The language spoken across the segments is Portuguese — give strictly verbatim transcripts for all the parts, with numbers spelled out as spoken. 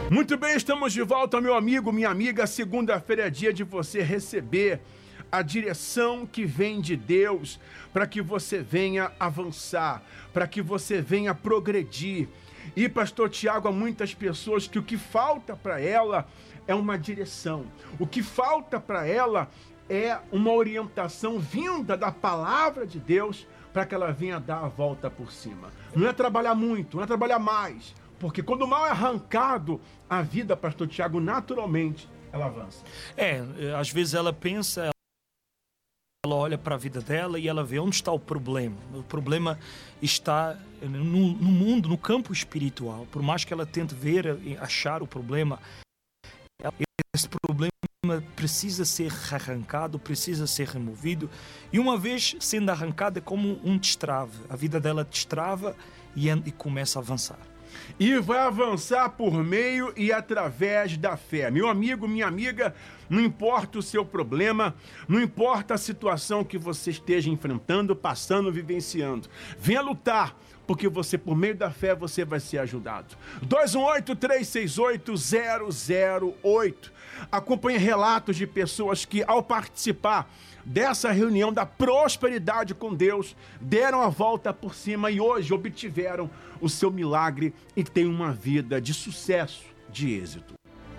Muito bem, estamos de volta, meu amigo, minha amiga. Segunda-feira é dia de você receber a direção que vem de Deus para que você venha avançar, para que você venha progredir. E, pastor Tiago, há muitas pessoas que o que falta para ela é uma direção. O que falta para ela é uma orientação vinda da palavra de Deus para que ela venha dar a volta por cima. Não é trabalhar muito, não é trabalhar mais, porque quando o mal é arrancado, a vida, pastor Tiago, naturalmente, ela avança. É, às vezes ela pensa, ela olha para a vida dela e ela vê onde está o problema. O problema está no, no mundo, no campo espiritual. Por mais que ela tente ver e achar o problema, esse problema precisa ser arrancado, precisa ser removido. E uma vez sendo arrancado, é como um destrave. A vida dela destrava e, e começa a avançar. E vai avançar por meio e através da fé. Meu amigo, minha amiga, não importa o seu problema, não importa a situação que você esteja enfrentando, passando, vivenciando. Venha lutar, porque você, por meio da fé, você vai ser ajudado. dois um oito, três seis oito, zero zero oito. Acompanhe relatos de pessoas que, ao participar dessa reunião da prosperidade com Deus, deram a volta por cima e hoje obtiveram o seu milagre e têm uma vida de sucesso, de êxito.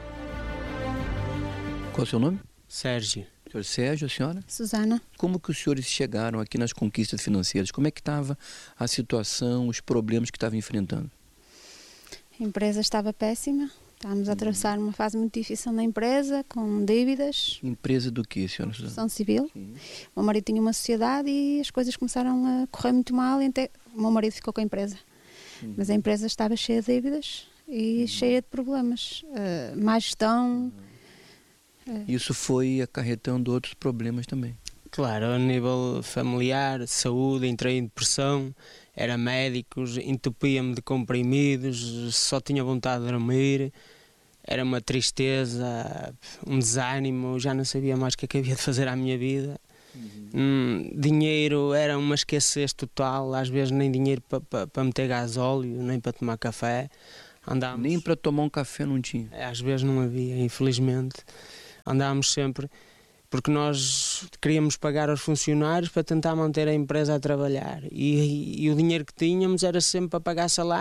Qual é o seu nome? Sérgio. Senhor Sérgio, a senhora? Suzana. Como que os senhores chegaram aqui nas conquistas financeiras? Como é que estava a situação, os problemas que estavam enfrentando? A empresa estava péssima. Estávamos a atravessar uma fase muito difícil na empresa, com dívidas. Empresa do quê, senhora Suzana? Construção civil. Sim. O meu marido tinha uma sociedade e as coisas começaram a correr muito mal. E até o meu marido ficou com a empresa. Sim. Mas a empresa estava cheia de dívidas e uhum. cheia de problemas. Uh, má gestão. Uh... Isso foi acarretando outros problemas também. Claro, a nível familiar, saúde, entrei em depressão, era médicos, entupia-me de comprimidos, só tinha vontade de dormir, era uma tristeza, um desânimo, já não sabia mais o que é que havia de fazer à minha vida. Uhum. Hum, dinheiro era uma escassez total, às vezes nem dinheiro para pa, pa meter gasóleo, nem para tomar café. Andávamos... Nem para tomar um café não tinha? Às vezes não havia, infelizmente. Andávamos sempre... porque nós queríamos pagar aos funcionários para tentar manter a empresa a trabalhar e, e, e o dinheiro que tínhamos era sempre para pagar salário